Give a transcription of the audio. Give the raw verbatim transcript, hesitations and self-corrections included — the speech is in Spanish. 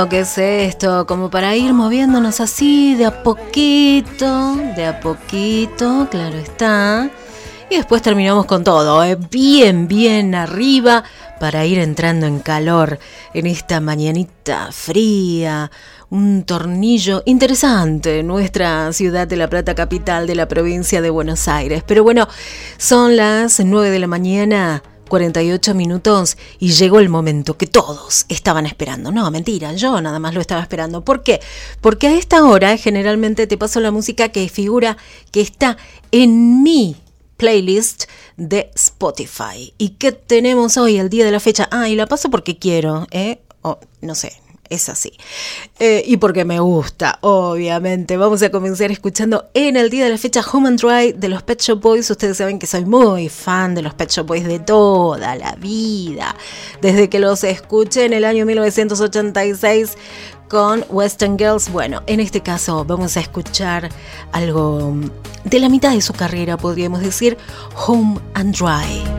¿Qué es esto? Como para ir moviéndonos así de a poquito, de a poquito, claro está. Y después terminamos con todo, ¿eh? bien, bien arriba para ir entrando en calor en esta mañanita fría. Un tornillo interesante en nuestra ciudad de La Plata, capital de la provincia de Buenos Aires. Pero bueno, son las nueve de la mañana, cuarenta y ocho minutos, y llegó el momento que todos estaban esperando. No, mentira, yo nada más lo estaba esperando. ¿Por qué? Porque a esta hora generalmente te paso la música que figura, que está en mi playlist de Spotify. ¿Y qué tenemos hoy, el día de la fecha? Ah, y la paso porque quiero, ¿eh? Oh, no sé. Es así. Eh, y porque me gusta, obviamente. Vamos a comenzar escuchando en el día de la fecha Home and Dry de los Pet Shop Boys. Ustedes saben que soy muy fan de los Pet Shop Boys de toda la vida. Desde que los escuché en el año mil novecientos ochenta y seis con Western Girls. Bueno, en este caso vamos a escuchar algo de la mitad de su carrera, podríamos decir, Home and Dry.